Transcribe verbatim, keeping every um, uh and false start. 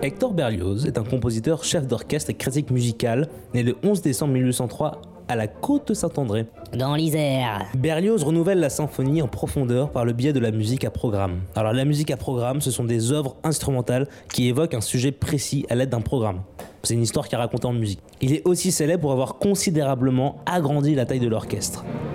Hector Berlioz est un compositeur, chef d'orchestre et critique musical, né le onze décembre mille huit cent trois à la Côte-Saint-André, dans l'Isère. Berlioz renouvelle la symphonie en profondeur par le biais de la musique à programme. Alors la musique à programme, ce sont des œuvres instrumentales qui évoquent un sujet précis à l'aide d'un programme. C'est une histoire qui est racontée en musique. Il est aussi célèbre pour avoir considérablement agrandi la taille de l'orchestre.